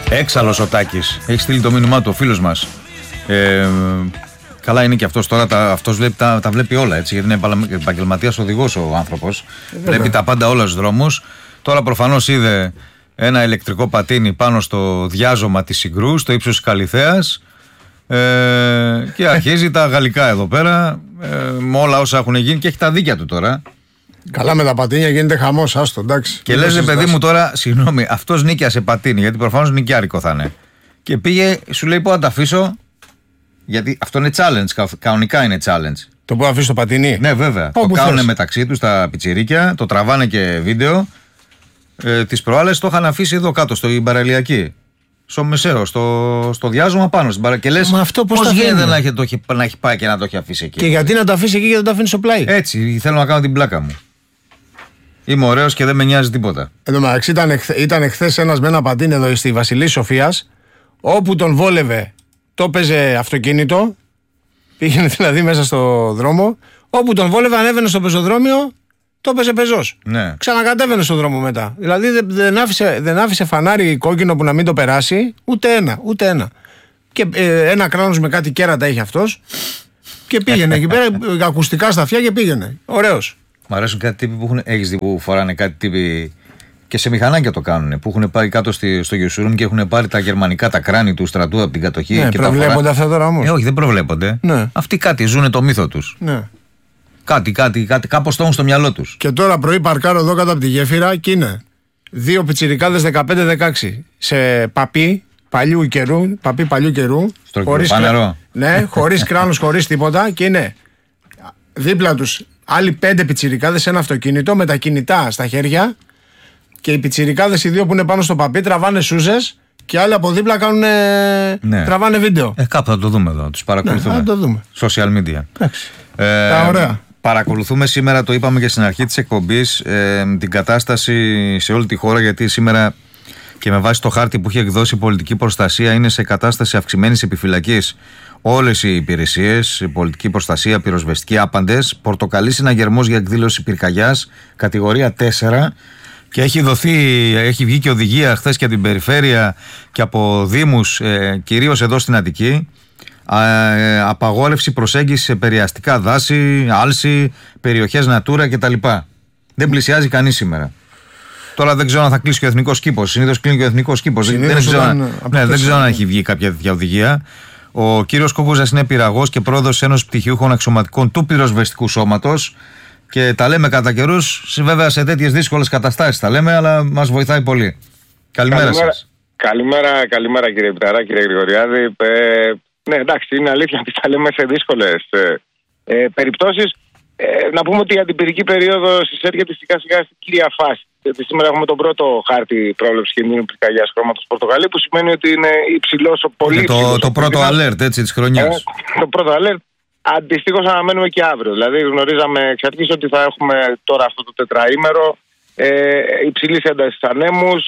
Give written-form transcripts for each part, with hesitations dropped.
Έξαλλος ο Τάκης. Έχει στείλει το μήνυμά του ο φίλος μας. Καλά είναι και αυτός τώρα. Αυτός τα βλέπει όλα, έτσι, γιατί είναι επαγγελματίας οδηγός ο άνθρωπος. Βλέπει τα πάντα όλα στους δρόμους. Τώρα προφανώς είδε ένα ηλεκτρικό πατίνι πάνω στο διάζωμα της Συγκρού, στο ύψος της Καλιθέας. Και αρχίζει τα γαλλικά εδώ πέρα, με όλα όσα έχουν γίνει, και έχει τα δίκια του τώρα. Καλά, με τα πατίνια γίνεται χαμός, άστο, εντάξει. Και λες, παιδί μου, τώρα, συγγνώμη, αυτός νίκιασε πατίνι, γιατί προφανώς νοικιάρικο θα είναι. Και πήγε, σου λέει, πού να τα αφήσω. Γιατί αυτό είναι challenge, κανονικά είναι challenge. Το πού να αφήσει το πατίνι. Ναι, βέβαια. Το κάνουν μεταξύ τους τα πιτσιρίκια, το τραβάνε και βίντεο. Τις προάλλες το είχαν αφήσει εδώ κάτω, στο Ιμπαραλιακή. Στο μεσαίο, στο διάζωμα πάνω στην παρά. Και λες, πώς γίνεται να έχει πάει και να το έχει αφήσει εκεί. Και γιατί να το αφήσει εκεί και να το αφήνει στο πλάι. Έτσι, θέλω να κάνω την πλάκα μου. Είμαι ωραίος και δεν με νοιάζει τίποτα. Εν τω μεταξύ, ήταν χθες ένας με ένα πατίνι εδώ στη Βασιλής Σοφίας, όπου τον βόλευε, το έπαιζε αυτοκίνητο, πήγαινε δηλαδή μέσα στο δρόμο, όπου τον βόλευε, ανέβαινε στο πεζοδρόμιο, το έπαιζε πεζός. Ναι. Ξανακατέβαινε στον δρόμο μετά. Δηλαδή δεν άφησε φανάρι κόκκινο που να μην το περάσει, ούτε ένα. Και ένα κράνος με κάτι κέρατα είχε αυτός, και πήγαινε εκεί πέρα, ακουστικά στα αυτιά και πήγαινε. Ωραίος. Μ' αρέσουν κάτι τύποι που έχουν. Έχεις δει που φοράνε κάτι τύποι. Και σε μηχανάκια το κάνουν. Που έχουν πάει κάτω στο Γιουσούρούμ και έχουν πάρει τα γερμανικά, τα κράνη του στρατού από την κατοχή. Ναι, και προβλέπονται αυτά τώρα όμως. Όχι, δεν προβλέπονται. Ναι. Αυτοί κάτι ζουν το μύθο τους. Ναι. Κάτι, κάπως το έχουν στο μυαλό τους. Και τώρα πρωί παρκάρω εδώ κάτω από τη γέφυρα και είναι 2 πιτσιρικάδες 15-16 σε παπί παλιού καιρού. Στο νερό. Ναι, χωρίς κράνος, χωρίς τίποτα. Και είναι δίπλα τους άλλοι 5 πιτσιρικάδες σε ένα αυτοκίνητο με τα κινητά στα χέρια. Και οι πιτσιρικάδες οι 2 που είναι πάνω στο παπί τραβάνε σούζες. Και άλλοι από δίπλα κάνουν. Ναι. Τραβάνε βίντεο. Κάπου θα το δούμε εδώ. Τους παρακολουθούμε. Ναι, θα το δούμε. Social media. Εντάξει. Ωραία. Παρακολουθούμε σήμερα, το είπαμε και στην αρχή της εκπομπής, την κατάσταση σε όλη τη χώρα, γιατί σήμερα και με βάση το χάρτη που έχει εκδώσει η πολιτική προστασία είναι σε κατάσταση αυξημένης επιφυλακής όλες οι υπηρεσίες, πολιτική προστασία, πυροσβεστική, άπαντες. Πορτοκαλί συναγερμός για εκδήλωση πυρκαγιάς, κατηγορία 4. Και έχει βγει και οδηγία χθες και από την περιφέρεια και από δήμους, κυρίως εδώ στην Αττική. Απαγόρευση προσέγγιση σε περιαστικά δάση, άλση, περιοχές Natura κτλ. Δεν πλησιάζει κανείς σήμερα. Τώρα δεν ξέρω αν θα κλείσει και ο εθνικός κήπος. Συνήθως κλείνει και ο εθνικός κήπος. Δεν ξέρω αν έχει βγει κάποια τέτοια οδηγία. Ο κύριος Κούκουζας είναι πυραγός και πρόεδρος Ένωσης Πτυχιούχων Αξιωματικών του Πυροσβεστικού Σώματος. Και τα λέμε κατά καιρούς, βέβαια σε τέτοιες δύσκολες καταστάσεις τα λέμε, αλλά μας βοηθάει πολύ. Καλημέρα σας. Καλημέρα κύριε Πιταρά, κύριε Γρηγοριάδη. Ναι, εντάξει, είναι αλήθεια ότι τα λέμε σε δύσκολες περιπτώσεις. Να πούμε ότι η αντιπυρική περίοδος έρχεται σιγά σιγά στην κύρια φάση. Γιατί σήμερα έχουμε τον πρώτο χάρτη πρόβλεψης κινδύνου πυρκαγιάς χρώματος Πορτοκαλί, που σημαίνει ότι είναι υψηλός, πολύ υψηλός. Το πρώτο alert, έτσι, της χρονιάς. Το πρώτο alert. Αντιστοίχως αναμένουμε και αύριο. Δηλαδή γνωρίζαμε εξ αρχής ότι θα έχουμε τώρα αυτό το τετραήμερο υψηλής έντασης ανέμους,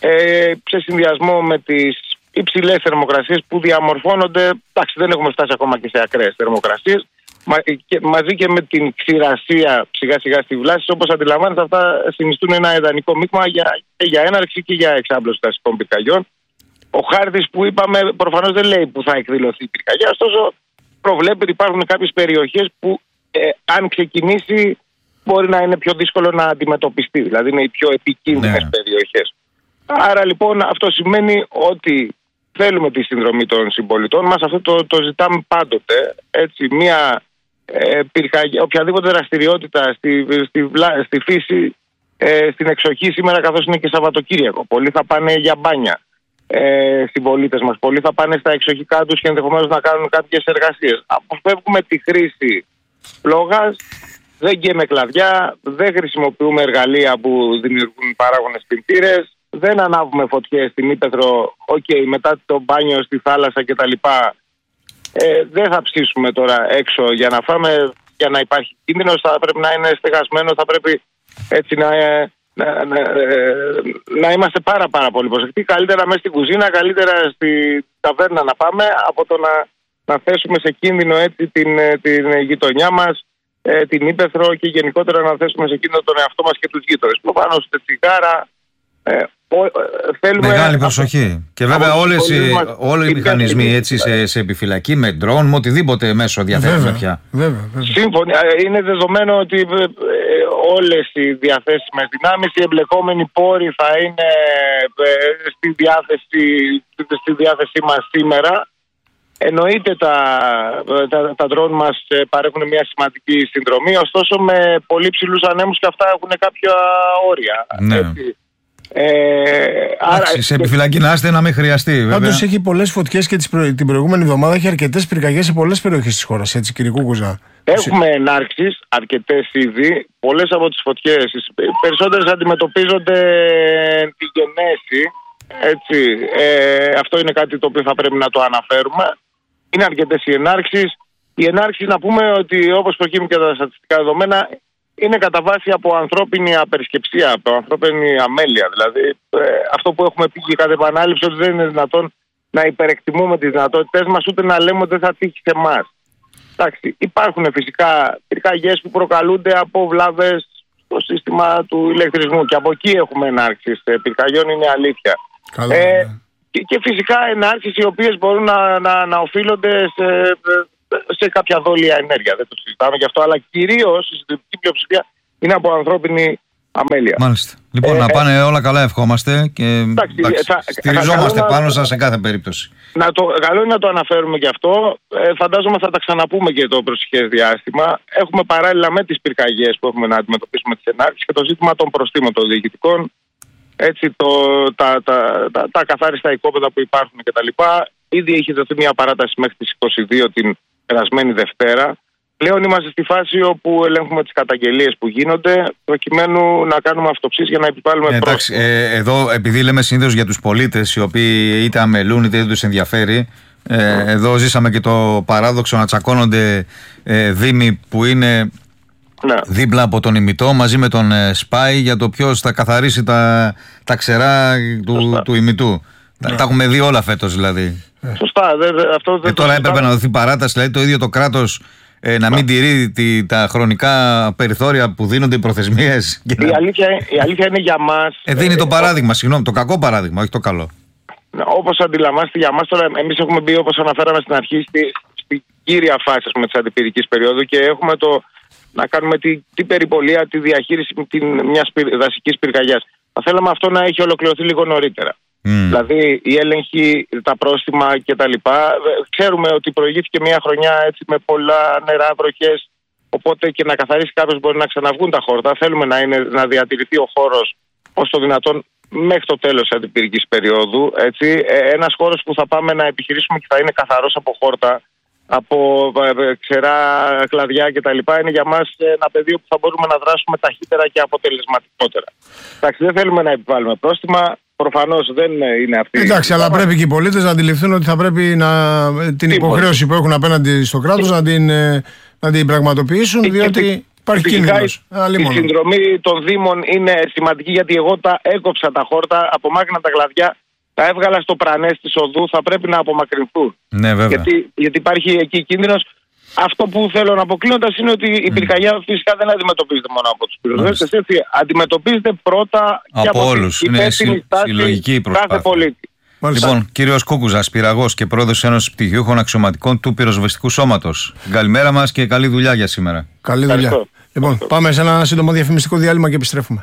σε συνδυασμό με τις υψηλές θερμοκρασίες που διαμορφώνονται. Εντάξει, δεν έχουμε φτάσει ακόμα και σε ακραίες θερμοκρασίες. Μαζί και με την ξηρασία σιγά σιγά στη βλάση, όπως αντιλαμβάνεστε, αυτά συνιστούν ένα ιδανικό μείγμα για έναρξη και για εξάπλωση δασικών πυρκαγιών. Ο χάρτης που είπαμε προφανώς δεν λέει που θα εκδηλωθεί η πυρκαγιά, ωστόσο προβλέπει ότι υπάρχουν κάποιες περιοχές που αν ξεκινήσει μπορεί να είναι πιο δύσκολο να αντιμετωπιστεί. Δηλαδή είναι οι πιο επικίνδυνες περιοχές. Άρα λοιπόν αυτό σημαίνει ότι θέλουμε τη συνδρομή των συμπολιτών μας. Αυτό το ζητάμε πάντοτε. Έτσι, μια οποιαδήποτε δραστηριότητα στη φύση, στην εξοχή σήμερα, καθώς είναι και Σαββατοκύριακο. Πολλοί θα πάνε για μπάνια. Συμπολίτες μας. Πολλοί θα πάνε στα εξοχικά τους και ενδεχομένως να κάνουν κάποιες εργασίες. Αποφεύγουμε τη χρήση πλόγας, δεν καίμε κλαδιά, δεν χρησιμοποιούμε εργαλεία που δημιουργούν παράγονες πλημμύρες, δεν ανάβουμε φωτιές στην ύπαιθρο, μετά το μπάνιο στη θάλασσα κτλ. Δεν θα ψήσουμε τώρα έξω για να φάμε, για να υπάρχει κίνδυνος, θα πρέπει να είναι στεγασμένο, θα πρέπει έτσι να είμαστε πάρα πολύ προσεκτικοί. Καλύτερα μέσα στην κουζίνα, καλύτερα στη ταβέρνα να πάμε, από το να θέσουμε σε κίνδυνο έτσι την γειτονιά μας, την ύπαιθρο, και γενικότερα να θέσουμε σε κίνδυνο τον εαυτό μας και τους γείτονες. Προφανώς τα τσιγάρα, Μεγάλη προσοχή. Και βέβαια όλοι οι μηχανισμοί έτσι σε επιφυλακή, με ντρόν, με οτιδήποτε μέσο διαθέτουμε πια. Βέβαια. Σύμφωνοι. Είναι δεδομένο ότι όλες οι διαθέσιμες δυνάμεις, οι εμπλεκόμενοι πόροι θα είναι στη διάθεσή μας σήμερα. Εννοείται τα ντρόν μας παρέχουν μια σημαντική συνδρομή, ωστόσο με πολύ ψηλούς ανέμους και αυτά έχουν κάποια όρια. Ναι. Άρα, σε επιφυλακή να είστε, να μην χρειαστεί. Πάντως έχει πολλές φωτιές και την προηγούμενη εβδομάδα έχει αρκετές πυρκαγιές σε πολλές περιοχές της χώρας, έτσι, κύριε Κούκουζα. Έχουμε ενάρξεις αρκετές ήδη. Πολλές από τις φωτιές, περισσότερες αντιμετωπίζονται τη γενέση. Έτσι, αυτό είναι κάτι το οποίο θα πρέπει να το αναφέρουμε. Είναι αρκετές οι ενάρξεις. Οι ενάρξεις, να πούμε ότι όπως προκύπτουν και τα στατιστικά δεδομένα, είναι κατά βάση από ανθρώπινη απερισκεψία, από ανθρώπινη αμέλεια. Δηλαδή, αυτό που έχουμε πει και κατά επανάληψη, ότι δεν είναι δυνατόν να υπερεκτιμούμε τις δυνατότητες μας, ούτε να λέμε ότι δεν θα τύχει σε εμάς. Εντάξει, υπάρχουν φυσικά πυρκαγιές που προκαλούνται από βλάβες στο σύστημα του ηλεκτρισμού και από εκεί έχουμε ενάρξεις πυρκαγιών, είναι αλήθεια. Και φυσικά ενάρξεις οι οποίες μπορούν να οφείλονται σε κάποια δόλια ενέργεια. Δεν το συζητάμε γι' αυτό, αλλά κυρίως η συντριπτική πλειοψηφία είναι από ανθρώπινη αμέλεια. Μάλιστα. Λοιπόν, να πάνε όλα καλά, ευχόμαστε και στηριζόμαστε πάνω σας σε κάθε περίπτωση. Καλό είναι να το αναφέρουμε και αυτό. Φαντάζομαι θα τα ξαναπούμε και το προσεχές διάστημα. Έχουμε παράλληλα με τις πυρκαγιές που έχουμε να αντιμετωπίσουμε τις ενάρξεις και το ζήτημα των προστήμων των διοικητικών. Έτσι, τα καθάριστα οικόπεδα που υπάρχουν κτλ. Ήδη έχει δοθεί μια παράταση μέχρι τις 22 την περασμένη Δευτέρα. Πλέον είμαστε στη φάση όπου ελέγχουμε τις καταγγελίες που γίνονται, προκειμένου να κάνουμε αυτοψίες για να επιβάλλουμε πρόστιμο. Εδώ, επειδή λέμε συνήθως για τους πολίτες, οι οποίοι είτε αμελούν είτε δεν τους ενδιαφέρει, εδώ ζήσαμε και το παράδοξο να τσακώνονται δήμοι που είναι δίπλα από τον ημιτό μαζί με τον ΣΠΑΙ για το ποιος θα καθαρίσει τα ξερά του ημιτού. Τα έχουμε δει όλα φέτος δηλαδή. Σωστά. Τώρα έπρεπε να δοθεί παράταση, δηλαδή το ίδιο το κράτος να μην τηρεί τα χρονικά περιθώρια που δίνονται οι προθεσμίες. Η αλήθεια είναι για μας. Δίνει το παράδειγμα, συγγνώμη, το κακό παράδειγμα, όχι το καλό. Όπως αντιλαμβάνεστε για μας, τώρα εμείς έχουμε μπει, όπως αναφέραμε στην αρχή, στην κύρια φάση της αντιπυρικής περίοδου και έχουμε να κάνουμε την περιπολία, τη διαχείριση μιας δασικής πυρκαγιάς. Θα θέλαμε αυτό να έχει ολοκληρωθεί λίγο νωρίτερα. Δηλαδή οι έλεγχοι, τα πρόστιμα κτλ. Ξέρουμε ότι προηγήθηκε μια χρονιά έτσι, με πολλά νερά, βροχές. Οπότε και να καθαρίσει κάποιος μπορεί να ξαναβγούν τα χόρτα. Θέλουμε να διατηρηθεί ο χώρος όσο το δυνατόν μέχρι το τέλος της αντιπυρικής περίοδου. Έτσι. Ένας χώρος που θα πάμε να επιχειρήσουμε και θα είναι καθαρός από χόρτα, από ξερά κλαδιά κτλ. Είναι για μας ένα πεδίο που θα μπορούμε να δράσουμε ταχύτερα και αποτελεσματικότερα. Εντάξει, δεν θέλουμε να επιβάλλουμε πρόστιμα. Προφανώς δεν είναι αυτή. Εντάξει, αλλά πρέπει και οι πολίτες να αντιληφθούν ότι θα πρέπει την υποχρέωση που έχουν απέναντι στο κράτος να την πραγματοποιήσουν, διότι υπάρχει κίνδυνος. Η συνδρομή των Δήμων είναι σημαντική, γιατί εγώ έκοψα τα χόρτα, απομάκρυνα τα κλαδιά, τα έβγαλα στο πρανές της οδού, θα πρέπει να απομακρυνθούν. Ναι, βέβαια. Γιατί υπάρχει εκεί κίνδυνος. Αυτό που θέλω να αποκλίνοντας είναι ότι η πυρκαγιά φυσικά δεν αντιμετωπίζεται μόνο από τους πυροσβέστες, αντιμετωπίζεται πρώτα και από όλους. Είναι συλλογική προσπάθεια. Κάθε πολίτη. Λοιπόν, κύριος Κούκουζας, πυραγός και πρόεδρος Ένωσης Πτυχιούχων Αξιωματικών του Πυροσβεστικού Σώματος. Καλημέρα μας και καλή δουλειά για σήμερα. Καλή δουλειά. Λοιπόν, πάμε σε ένα σύντομο διαφημιστικό διάλειμμα και επιστρέφουμε.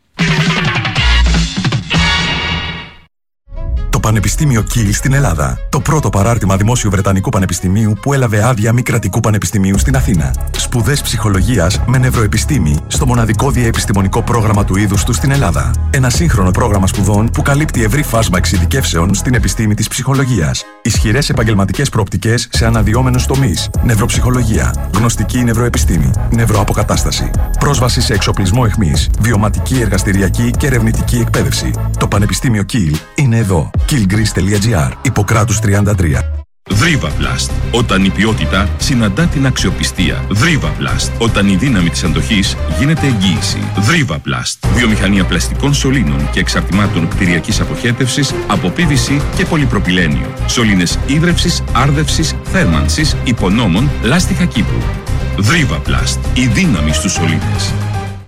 Το Πανεπιστήμιο Κιλ στην Ελλάδα. Το πρώτο παράρτημα δημόσιου Βρετανικού Πανεπιστημίου που έλαβε άδεια μη κρατικού πανεπιστημίου στην Αθήνα. Σπουδές ψυχολογίας με νευροεπιστήμη στο μοναδικό διαεπιστημονικό πρόγραμμα του είδους του στην Ελλάδα. Ένα σύγχρονο πρόγραμμα σπουδών που καλύπτει ευρύ φάσμα εξειδικεύσεων στην επιστήμη της ψυχολογίας. Ισχυρές επαγγελματικές προοπτικές σε αναδυόμενους τομείς. Νευροψυχολογία, γνωστική νευροεπιστήμη, νευροαποκατάσταση. Πρόσβαση σε εξοπλισμό αιχμής, βιωματική, εργαστηριακή και ερευνητική εκπαίδευση. Το Πανεπιστήμιο Κιλ είναι εδώ. killgreece.gr, Ιπποκράτους 33. Δρίβαβλαστ. Όταν η ποιότητα συναντά την αξιοπιστία. Δρίβαβλαστ. Όταν η δύναμη της αντοχής γίνεται εγγύηση. Δρίβαβλαστ. Βιομηχανία πλαστικών σωλήνων και εξαρτημάτων κτηριακής αποχέτευσης από PVC και πολυπροπυλένιο. Σωλήνες ίδρευσης, άρδευσης, θέρμανσης, υπονόμων, λάστιχα κήπου. Δρίβαβλαστ. Η δύναμη στους σωλήνες.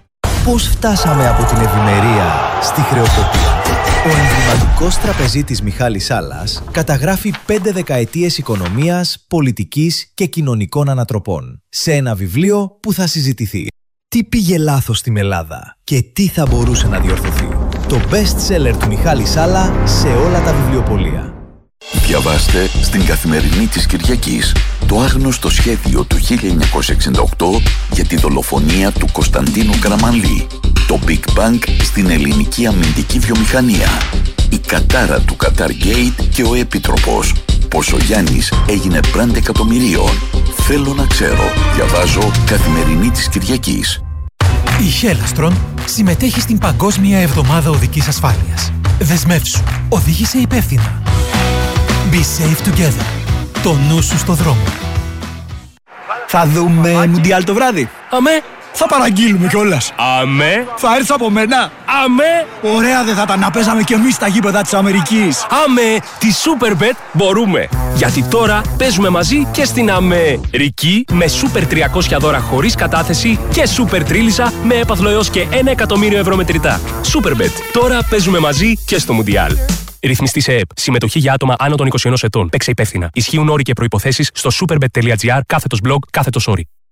Πώς φτάσαμε από την ευημερία στη χρεοκοπία? Ο εμβληματικός τραπεζίτης Μιχάλης Σάλλας καταγράφει 5 δεκαετίες οικονομίας, πολιτικής και κοινωνικών ανατροπών σε ένα βιβλίο που θα συζητηθεί. Τι πήγε λάθος στην Ελλάδα και τι θα μπορούσε να διορθωθεί? Το best seller του Μιχάλη Σάλλα σε όλα τα βιβλιοπωλεία. Διαβάστε στην Καθημερινή της Κυριακής το άγνωστο σχέδιο του 1968 για τη δολοφονία του Κωνσταντίνου Καραμανλή, το Big Bang στην ελληνική αμυντική βιομηχανία, η κατάρα του Qatar-Gate και ο Επίτροπος, πως ο Γιάννης έγινε μπραντ εκατομμυρίων. Θέλω να ξέρω. Διαβάζω Καθημερινή της Κυριακής. Η Hellastron συμμετέχει στην Παγκόσμια Εβδομάδα Οδικής Ασφάλειας. Δεσμεύσου. Οδήγησε υπεύθυνα. Be safe together. Το νου σου στο δρόμο. Θα δούμε Μουντιάλ το βράδυ. Αμέ. Θα παραγγείλουμε κιόλας. Αμέ. Θα έρθεις από μένα. Αμέ. Ωραία δεν θα τα να παίζαμε κι εμείς στα γήπεδα της Αμερικής. Αμέ. Τη Superbet μπορούμε. Γιατί τώρα παίζουμε μαζί και στην Αμερική με Super 300 δώρα χωρίς κατάθεση και Super Τρίλισσα με έπαθλο έως και 1 εκατομμύριο ευρώ μετρητά. Superbet. Τώρα παίζουμε μαζί και στο Μουντιάλ. Ρυθμιστή σε ΕΕΠ. Συμμετοχή για άτομα άνω των 21 ετών. Παίξε υπεύθυνα. Ισχύουν όροι και προϋποθέσεις στο superbet.gr /blog/όροι.